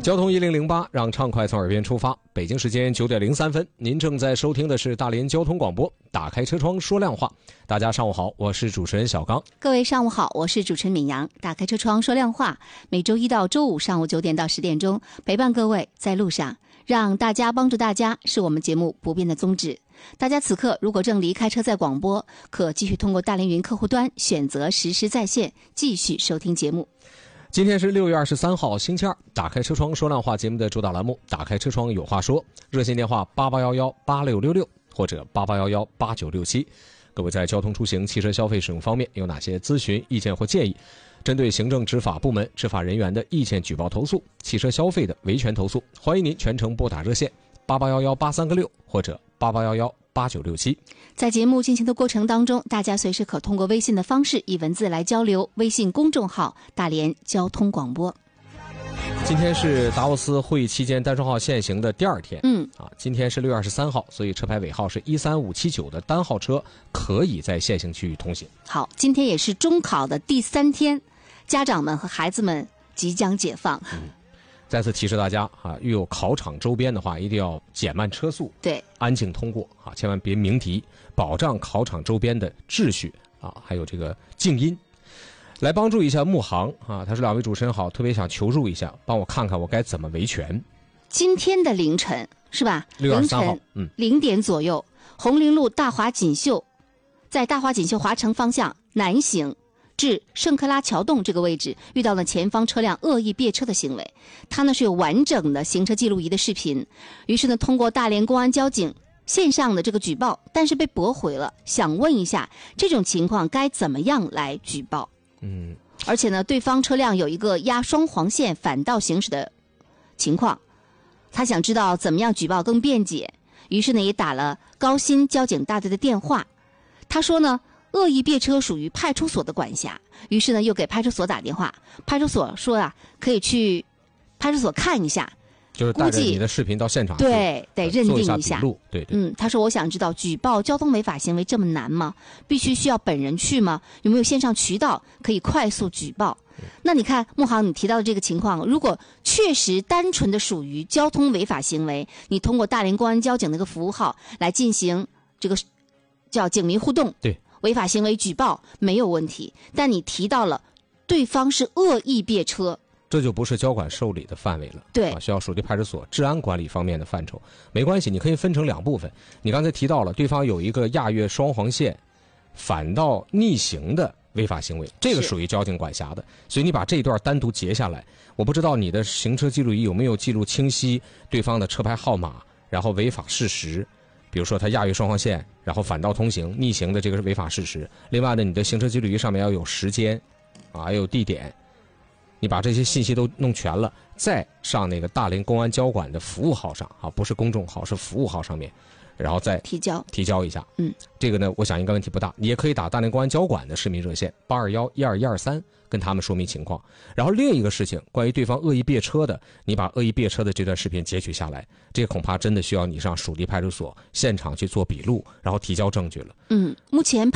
交通1008，让畅快从耳边出发。北京时间9点03分，您正在收听的是大连交通广播。打开车窗说亮话，大家上午好，我是主持人小刚。 各位上午好，我是主持人闵阳。打开车窗说亮话，每周一到周五上午9点到10点钟，陪伴各位在路上，让大家帮助大家，是我们节目不变的宗旨。大家此刻如果正离开车在广播，可继续通过大连云客户端选择实时在线，继续收听节目。 今天是6月23号星期二，打开车窗说亮话节目的主打栏目打开车窗有话说，热线电话88118666或者88118967。各位在交通出行、汽车消费使用方面有哪些咨询、意见或建议？针对行政执法部门执法人员的意见举报投诉、汽车消费的维权投诉，欢迎您全程拨打热线88118336或者88118967。 在节目进行的过程当中，大家随时可通过微信的方式以文字来交流，微信公众号大连交通广播。 今天是达沃斯会议期间单双号限行的第二天。今天是6月23号，所以车牌尾号是13579的单号车可以在限行区域通行。 好，今天也是中考的第3天，家长们和孩子们即将解放。 再次提示大家遇有考场周边的话，一定要减慢车速， 对， 安静通过千万别鸣笛，保障考场周边的秩序还有这个静音。来帮助一下穆航他说2位主持人好，特别想求助一下，帮我看看我该怎么维权。 今天的凌晨是吧 ？6月23号 0点左右，红陵路大华锦绣，在大华锦绣华城方向南行至圣克拉桥洞这个位置，遇到了前方车辆恶意别车的行为。它呢是有完整的行车记录仪的视频，于是呢通过大连公安交警线上的这个举报，但是被驳回了。想问一下，这种情况该怎么样来举报？而且呢，对方车辆有一个压双黄线反道行驶的情况，他想知道怎么样举报更便捷，于是呢也打了高新交警大队的电话。他说呢，恶意别车属于派出所的管辖，于是呢又给派出所打电话，派出所说可以去派出所看一下， 就是带着你的视频到现场去， 对，得认定一下。 对， 他说我想知道举报交通违法行为这么难吗？需要本人去吗？有没有线上渠道可以快速举报？那你看穆航你提到的这个情况，如果确实单纯的属于交通违法行为，你通过大连公安交警那个服务号来进行这个叫警民互动， 对， 违法行为举报没有问题。但你提到了对方是恶意别车， 这就不是交管受理的范围了， 对， 需要属于派出所治安管理方面的范畴。没关系，你可以分成2部分。你刚才提到了对方有一个亚越双黄线反道逆行的违法行为，这个属于交警管辖的，所以你把这一段单独截下来。我不知道你的行车记录仪有没有记录清晰对方的车牌号码，然后违法事实，比如说他亚越双黄线然后反道通行逆行的这个是违法事实。另外呢，你的行车记录仪上面要有时间还有地点，你把这些信息都弄全了，再上那个大连公安交管的服务号上不是公众号，是服务号上面，然后再提交一下。这个呢我想应该问题不大，你也可以打大连公安交管的市民热线821-12123跟他们说明情况。然后另一个事情，关于对方恶意别车的，你把恶意别车的这段视频截取下来，这恐怕真的需要你上属地派出所现场去做笔录，然后提交证据了。 目前